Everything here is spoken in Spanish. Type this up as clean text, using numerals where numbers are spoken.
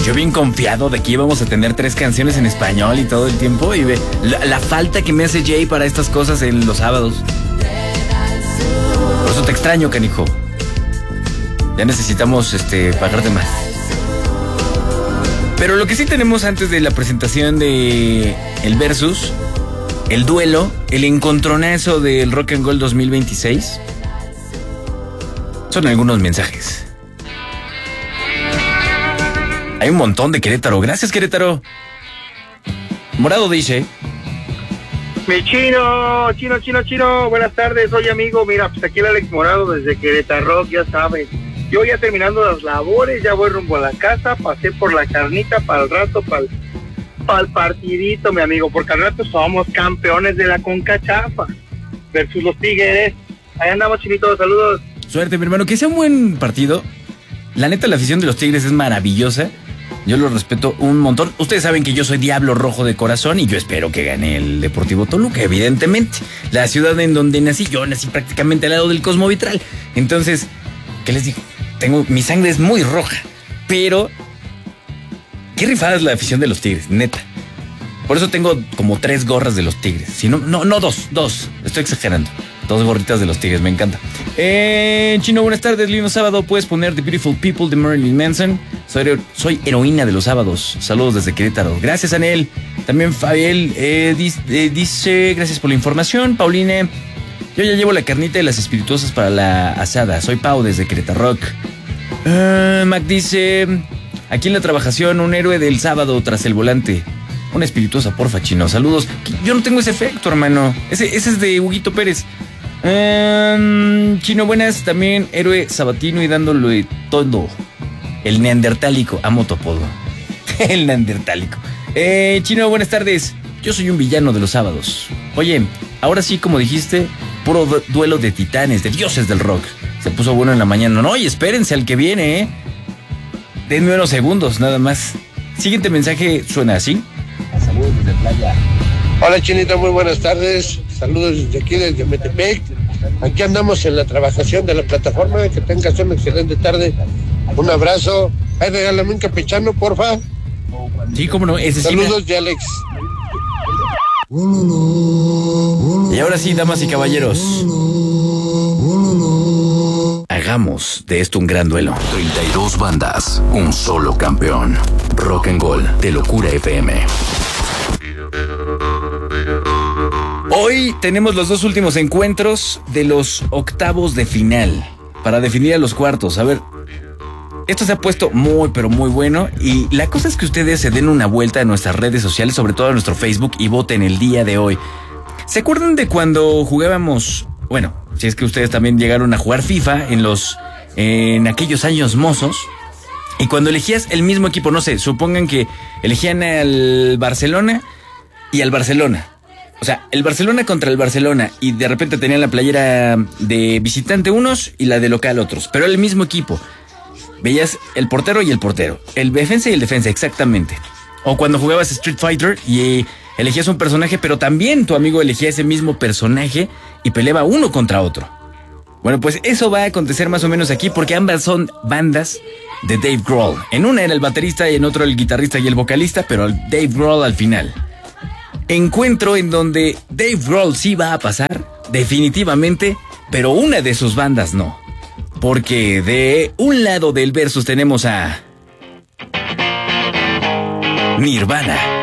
Yo bien confiado de que íbamos a tener 3 canciones en español y todo el tiempo. Y ve la falta que me hace Jay para estas cosas en los sábados. Por eso te extraño, canijo. Ya necesitamos pagarte más. Pero lo que sí tenemos antes de la presentación de el Versus, el duelo, el encontronazo del Rock and Roll 2026, son algunos mensajes. Hay un montón de Querétaro. Gracias, Querétaro. Morado dice: Mi chino, buenas tardes, oye amigo, mira, pues aquí el Alex Morado desde Querétaro, ya sabes, yo ya terminando las labores, ya voy rumbo a la casa, pasé por la carnita para el rato, para el partidito, mi amigo, porque al rato somos campeones de la CONCACHAF versus los Tigres. Ahí andamos, Chinito, saludos. Suerte, mi hermano, que sea un buen partido. La neta, la afición de los Tigres es maravillosa. Yo lo respeto un montón. Ustedes saben que yo soy diablo rojo de corazón y yo espero que gane el Deportivo Toluca, evidentemente. La ciudad en donde nací, yo nací prácticamente al lado del Cosmo Vitral. Entonces, ¿qué les digo? Mi sangre es muy roja, pero qué rifada es la afición de los Tigres, neta. Por eso tengo como 3 gorras de los Tigres. Si no, 2. Estoy exagerando. 2 gorritas de los Tigres, me encanta. Chino, buenas tardes, lindo sábado. Puedes poner The Beautiful People de Marilyn Manson. Soy heroína de los sábados. Saludos desde Querétaro. Gracias, Anel. También Fabiel dice: gracias por la información. Paulina: yo ya llevo la carnita y las espirituosas para la asada. Soy Pau desde Querétaro Rock. Mac dice: aquí en la trabajación, un héroe del sábado tras el volante. Una espirituosa, porfa, Chino. Saludos. Yo no tengo ese efecto, hermano. Ese es de Huguito Pérez. Chino, buenas. También héroe sabatino y dándole todo. El neandertálico. Amo tu apodo. El neandertálico. Chino, buenas tardes. Yo soy un villano de los sábados. Oye, ahora sí, como dijiste, puro duelo de titanes, de dioses del rock. Se puso bueno en la mañana. No, y espérense al que viene, Denme unos segundos, nada más. Siguiente mensaje suena así. Saludos desde Playa. Hola, Chinito, muy buenas tardes. Saludos desde aquí, desde Metepec. Aquí andamos en la trabajación de la plataforma. Que tengas una excelente tarde. Un abrazo. Ay, regálame un campechano, porfa. Sí, cómo no. Saludos de Alex. Y ahora sí, damas y caballeros, hagamos de esto un gran duelo. 32 bandas, un solo campeón. Rock and Roll de Locura FM. Hoy tenemos los 2 últimos encuentros de los octavos de final para definir a los cuartos. A ver, esto se ha puesto muy, pero muy bueno. Y la cosa es que ustedes se den una vuelta a nuestras redes sociales, sobre todo a nuestro Facebook, y voten el día de hoy. ¿Se acuerdan de cuando jugábamos? Bueno, si es que ustedes también llegaron a jugar FIFA en aquellos años mozos. Y cuando elegías el mismo equipo, no sé, supongan que elegían al Barcelona y al Barcelona. O sea, el Barcelona contra el Barcelona, y de repente tenían la playera de visitante unos y la de local otros, pero era el mismo equipo. Veías el portero y el portero, el defensa y el defensa, exactamente. O cuando jugabas Street Fighter y elegías un personaje, pero también tu amigo elegía ese mismo personaje y peleaba uno contra otro. Bueno, pues eso va a acontecer más o menos aquí, porque ambas son bandas de Dave Grohl. En una era el baterista y en otro el guitarrista y el vocalista, pero Dave Grohl al final. Encuentro en donde Dave Grohl sí va a pasar, definitivamente, pero una de sus bandas no. Porque de un lado del versus tenemos a Nirvana.